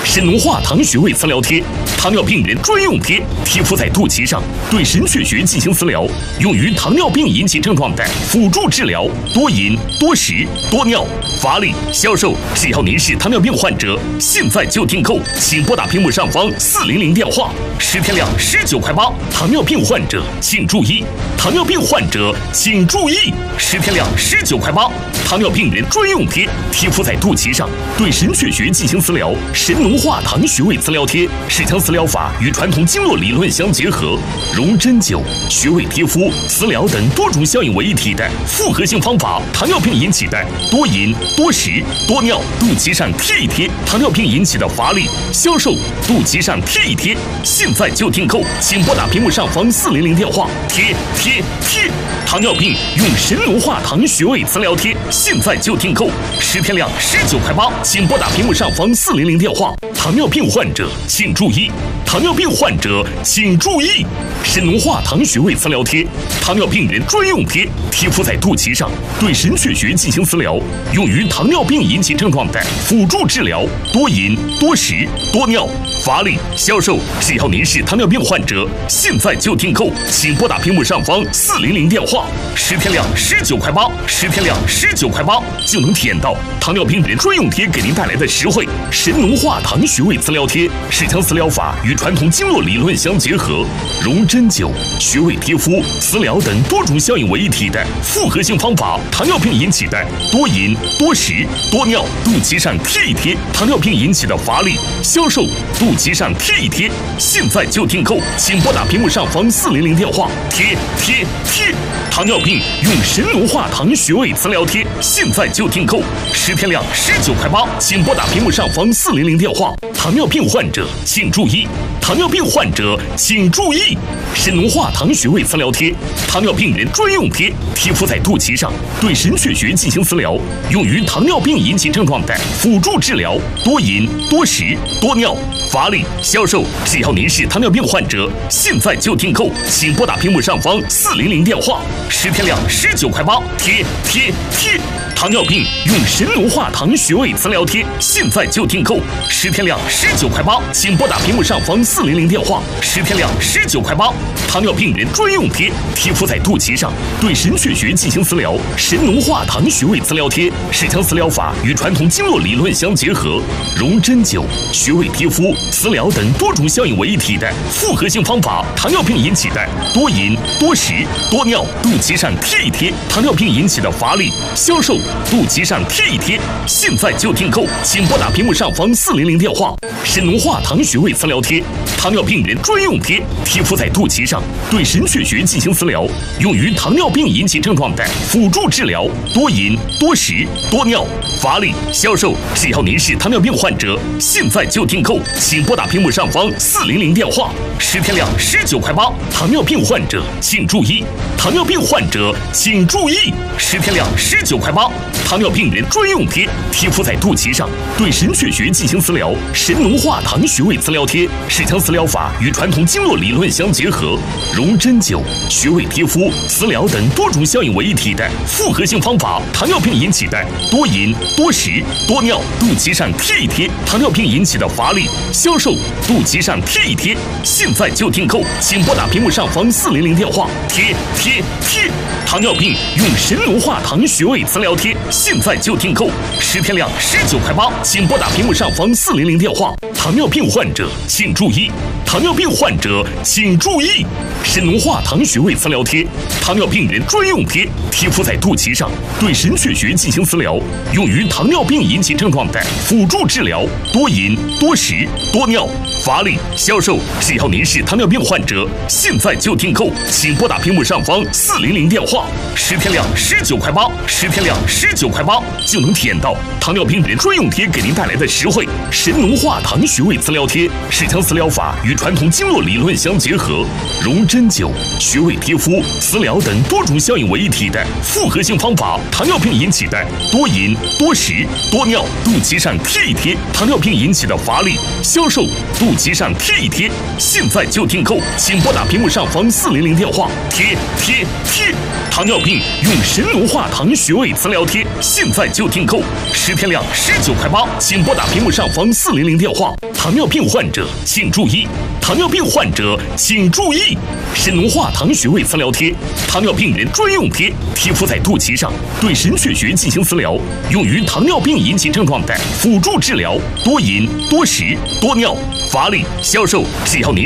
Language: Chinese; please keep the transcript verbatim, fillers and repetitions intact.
神农化糖穴位磁疗贴，糖尿病人专用贴，贴敷在肚脐上，对神阙穴进行磁疗，用于糖尿病引起症状的辅助治疗，多饮、多食、多尿、乏力、消瘦。只要您是糖尿病患者，现在就订购，请拨打屏幕上方四零零电话，十天量十九块八。糖尿病患者请注意，糖尿病患者请注意，十天量十九块八。糖尿病人专用贴，贴敷在肚脐上，对神阙穴进行磁疗。神农化糖穴位磁疗贴是将磁疗法与传统经络理论相结合，融针灸、穴位贴敷、磁疗等多种效应为一体的复合性方法。糖尿病引起的多饮、多食、多尿，肚脐上贴一贴；糖尿病引起的乏力、消瘦，肚脐上贴一贴。现在就订购，请拨打屏幕上方四零零电话，贴贴贴。糖尿病用神农化糖穴位磁疗贴，现在就订购，十天量十九块八，请拨打屏幕上方四零零电话。糖尿病患者请注意，糖尿病患者请注意，神农化糖穴位磁疗贴，糖尿病人专用贴，贴敷在肚脐上，对神阙穴进行磁疗，用于糖尿病引起症状的辅助治疗，多饮、多食、多尿、乏力、消瘦。只要您是糖尿病患者，现在就订购，请拨打屏幕上方四零零电话，十天量十九块八，十天量十九块八就能体验到糖尿病人专用贴给您带来的实惠。神农化糖穴位磁疗贴是将磁疗法与传统经络理论相结合，融针灸、穴位贴敷、磁疗等多种效应为一体的复合性方法。糖尿病引起的多饮、多食、多尿，肚脐上贴一贴；糖尿病引起的乏力、消瘦，肚脐上贴一贴。现在就订购，请拨打屏幕上方四零零电话，贴贴贴。糖尿病用神农化糖穴位磁疗贴，现在就订购，十天量十九块八，请拨打屏幕上方四零零电话。糖尿病患者请注意，糖尿病患者请注意，神农化糖穴位磁疗贴，糖尿病人专用贴，贴敷在肚脐上，对神阙穴进行磁疗，用于糖尿病引起症状的辅助治疗，多饮、多食、多尿、乏力、消瘦。只要您是糖尿病患者，现在就订购，请拨打屏幕上方四零零电话，十天量十九块八，贴贴贴。糖尿病用神农化糖穴位磁疗贴，现在就订购，十天量十九块八，请拨打屏幕上方四零零电话，十天量十九块八。糖尿病人专用贴，贴敷在肚脐上，对神阙穴进行磁疗。神农化糖穴位磁疗贴是将磁疗法与传统经络理论相结合，融针灸、穴位贴敷、磁疗等多种效应为一体的复合性方法。糖尿病引起的多饮、多食、多尿，肚脐上贴一贴；糖尿病引起的乏力、消瘦，肚脐上贴一贴。现在就订购，请拨打屏幕上方四零零电话。神农化糖穴位磁疗贴，糖尿病人专用贴，贴敷在肚脐上，对神阙穴进行磁疗，用于糖尿病引起症状的辅助治疗，多饮、多食、多尿、乏力、消瘦。只要您是糖尿病患者，现在就订购，请拨打屏幕上方四零零电话，十天量十九块八。糖尿病患者请注意，糖尿病患者请注意，十天量十九块八。糖尿病人专用贴，贴敷在肚脐上，对神阙穴进行磁疗。神农化糖穴位磁疗贴是将磁疗法与传统经络理论相结合，融针灸、穴位贴敷、磁疗等多种效应为一体的复合性方法。糖尿病引起的多饮、多食、多尿，肚脐上贴一贴；糖尿病引起的乏力、消瘦，肚脐上贴一贴。现在就订购，请拨打屏幕上方四零零电话，贴贴贴。糖尿病用神农化糖穴位磁疗贴，现在就订购，十天量十九块八，请拨打屏幕上方四零零电话。糖尿病患者请注意，糖尿病患者请注意，神农化糖穴位磁疗贴，糖尿病人专用贴，贴敷在肚脐上，对神阙穴进行磁疗，用于糖尿病引起症状的辅助治疗，多饮、多食、多尿、乏力、消瘦。只要您是糖尿病患者，现在就订购，请拨打屏幕上方四零零电话，十天量十九块八，十天量十九块八就能体验到糖尿病人专用贴给您带来的实惠。神农化糖穴位磁疗贴是将磁疗法与传统经络理论相结合，融针灸、穴位贴敷、磁疗等多种效应为一体的复合性方法。糖尿病引起的多饮、多食、多尿，肚脐上贴一贴；糖尿病引起的乏力、消瘦，肚脐上贴一贴。现在就订购，请拨打屏幕上方四零零电话，贴贴贴。糖尿病用神农化糖穴位磁疗贴，现在就订购，十天量十九块八，请拨打屏幕上方四零零。 铃电话。糖尿病患者请注意！糖尿病患者请注意！神农化糖穴位磁疗贴，糖尿病人专用贴，贴敷在肚脐上，对神阙穴进行磁疗，用于糖尿病引起症状的辅助治疗，多饮、多食、多尿，法理销售，只要您。